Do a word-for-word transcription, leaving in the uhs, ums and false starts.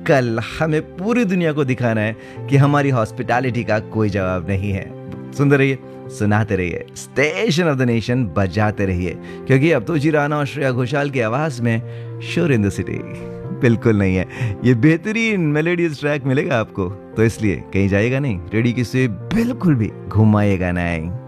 कल हमें पूरी दुनिया को दिखाना है कि हमारी हॉस्पिटैलिटी का कोई जवाब नहीं है। सुनते रहिए, सुनाते रहिए, स्टेशन ऑफ द नेशन बजाते रहिए, क्योंकि अब तो जिराना और श्रेया घोषाल की आवाज में शोर इन द सिटी बिल्कुल नहीं है। ये बेहतरीन मेलोडियस ट्रैक मिलेगा आपको, तो इसलिए कहीं जाएगा नहीं, रेडियो की से बिल्कुल भी घुमाएगा नहीं।